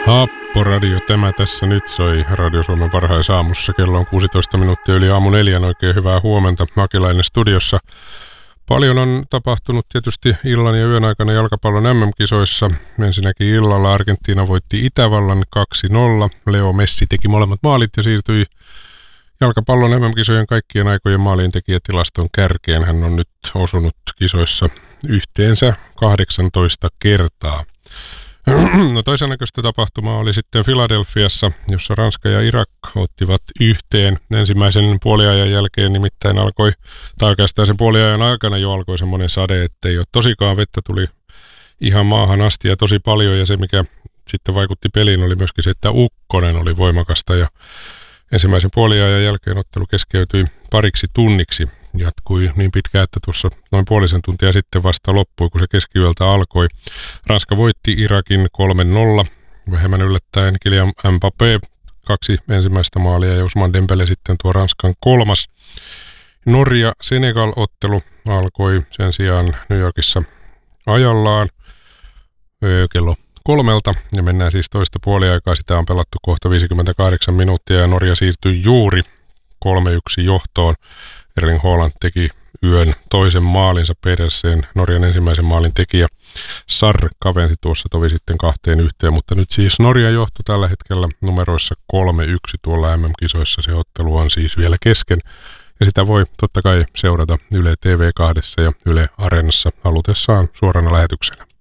Happoradio, tämä tässä nyt soi Radio Suomen varhaisaamussa. Kello on 16 minuuttia yli aamu 4. Oikein hyvää huomenta. Akilainen studiossa. Paljon on tapahtunut tietysti illan ja yön aikana jalkapallon MM-kisoissa. Ensinnäkin illalla Argentiina voitti Itävallan 2-0. Leo Messi teki molemmat maalit ja siirtyi jalkapallon MM-kisojen kaikkien aikojen maalintekijätilaston kärkeen. Hän on nyt osunut kisoissa yhteensä 18 kertaa. No toisen näköistä tapahtumaa oli sitten Filadelfiassa, jossa Ranska ja Irak ottivat yhteen ensimmäisen puoliajan jälkeen, nimittäin alkoi, tai oikeastaan sen puoliajan aikana jo alkoi semmoinen sade, ettei ole tosikaan vettä, tuli ihan maahan asti ja tosi paljon, ja se mikä sitten vaikutti peliin oli myöskin se, että ukkonen oli voimakasta, ja ensimmäisen puoliajan jälkeen ottelu keskeytyi pariksi tunniksi. Jatkui niin pitkään, että tuossa noin puolisen tuntia sitten vasta loppui, kun se keskiyöltä alkoi. Ranska voitti Irakin 3-0. Vähemmän yllättäen Kylian Mbappé 2 ensimmäistä maalia ja Ousmane Dembele sitten tuo Ranskan 3. Norja-Senegal-ottelu alkoi sen sijaan New Yorkissa ajallaan kello 3 ja mennään siis toista puoliaikaa. Sitä on pelattu kohta 58 minuuttia ja Norja siirtyi juuri 3-1 johtoon. Erling Haaland teki yön toisen maalinsa Pedersen, Norjan ensimmäisen maalin tekijä. Sarr kavensi tuossa tovi sitten 2-1, mutta nyt siis Norja johto tällä hetkellä numeroissa 3-1 tuolla MM-kisoissa. Se ottelu on siis vielä kesken ja sitä voi totta kai seurata Yle TV2 ja Yle Areenassa halutessaan suorana lähetyksenä.